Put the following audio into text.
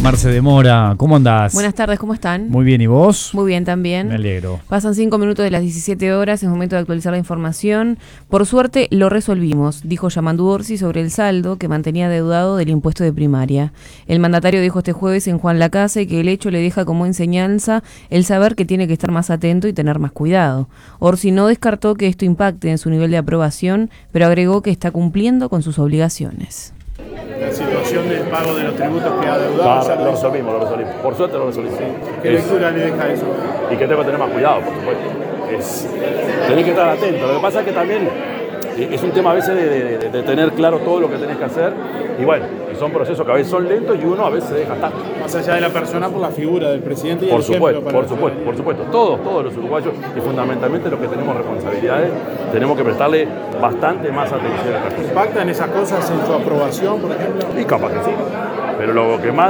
Marce de Mora, ¿cómo andás? Buenas tardes, ¿cómo están? Muy bien, ¿y vos? Muy bien también. Me alegro. Pasan 5 minutos de las 17 horas, es momento de actualizar la información. Por suerte lo resolvimos, dijo Yamandu Orsi sobre el saldo que mantenía deudado del impuesto de primaria. El mandatario dijo este jueves en Juan Lacase que el hecho le deja como enseñanza el saber que tiene que estar más atento y tener más cuidado. Orsi no descartó que esto impacte en su nivel de aprobación, pero agregó que está cumpliendo con sus obligaciones. La situación del pago de los tributos que ha deudado. Lo resolvimos. Por suerte lo resolvimos. ¿Qué lectura le deja eso? Y que tengo que tener más cuidado, por supuesto. Tenés que estar atento. Lo que pasa es que también es un tema a veces de tener claro todo lo que tenés que hacer. Y bueno, son procesos que a veces son lentos y uno a veces se deja estar. Más allá de la persona, por la figura del presidente y por el supuesto, ejemplo para por supuesto. Todos los uruguayos y fundamentalmente los que tenemos responsabilidades, tenemos que prestarle bastante más atención a estas cosas. ¿Impactan esas cosas en su aprobación, por ejemplo? Y capaz que sí. Pero lo que más